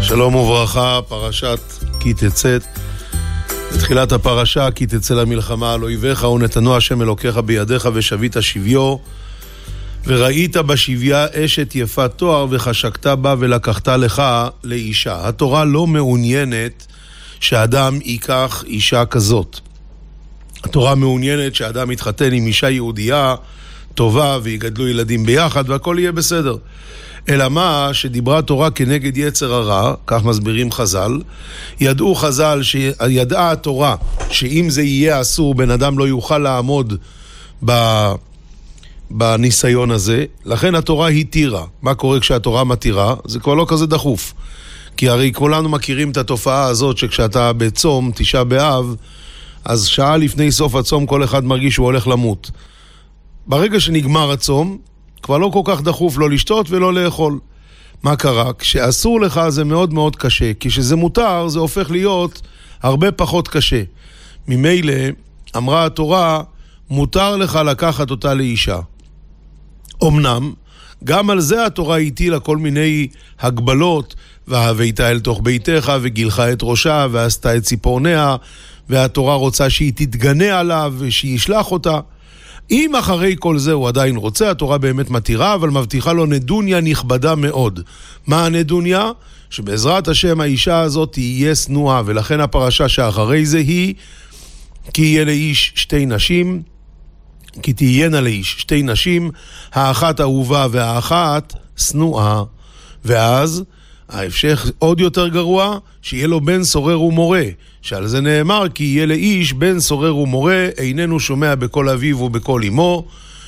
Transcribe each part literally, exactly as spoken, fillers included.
שלום וברכה, פרשת כי תצא. בתחילת הפרשה, כי תצא למלחמה על אויביך ונתנו השם אלוקיך בידיך ושבית שביו וראית בשביה אשת יפת תואר וחשקת בה ולקחת לך לאישה. התורה לא מעוניינת שאדם ייקח אישה כזאת. התורה מעוניינת שאדם יתחתן עם אישה יהודייה טובה ויגדלו ילדים ביחד והכל יהיה בסדר. אלא מה שדיברה התורה כנגד יצר הרע, כך מסבירים חז"ל, ידעו חז"ל, שידעה התורה שאם זה יהיה אסור, בן אדם לא יוכל לעמוד ב... בניסיון הזה, לכן התורה התירה. מה קורה כשהתורה מתירה? זה כבר לא כזה דחוף. כי הרי כולנו מכירים את התופעה הזאת שכשאתה בצום, תשעה באב, אז שעה לפני סוף הצום כל אחד מרגיש שהוא הולך למות. ברגע שנגמר הצום, כבר לא כל כך דחוף לא לשתות ולא לאכול. מה קרה? כשאסור לך זה מאוד מאוד קשה, כי כשזה מותר זה הופך להיות הרבה פחות קשה. ממילא אמרה התורה, מותר לך לקחת אותה לאישה. אמנם, גם על זה התורה הטילה כל מיני הגבלות, והביתה אל תוך ביתך וגילך את ראשה ועשתה את ציפורניה, והתורה רוצה שהיא תתגנה עליו ושישלח אותה. אם אחרי כל זה הוא עדיין רוצה, התורה באמת מתירה, אבל מבטיחה לו נדוניה נכבדה מאוד. מה הנדוניה? שבעזרת השם האישה הזאת תהיה שנואה, ולכן הפרשה שאחרי זה היא, כי יהיה לאיש שתי נשים, כי תהיינה לאיש שתי נשים, האחת אהובה והאחת שנואה. ואז ההמשך עוד יותר גרוע, שיהיה לו בן סורר ומורה, שעל זה נאמר כי יהיה לאיש בן סורר ומורה, איננו שומע בקול אביו ובקול אמו,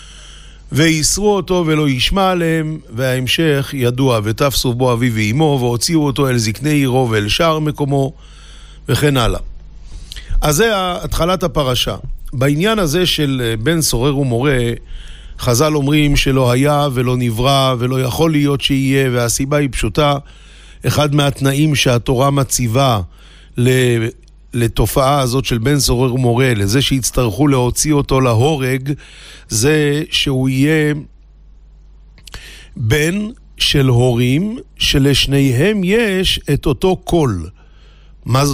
ויסרו אותו ולא ישמע עליהם, וההמשך ידוע, ותפסו בו אביו ואמו, והוציאו אותו אל זקני עירו ואל שער מקומו, וכן הלאה. אז זה התחלת הפרשה. בעניין הזה של בן סורר ומורה, חז"ל אומרים שלא היה ולא נברא ולא יכול להיות שיהיה, והסיבה היא פשוטה. אחד מהתנאים שהתורה מציבה לתופעה הזאת של בן סורר ומורה, לזה שיצטרכו להוציא אותו להורג, זה שהוא יהיה בן של הורים שלשניהם יש את אותו קול. מה זאת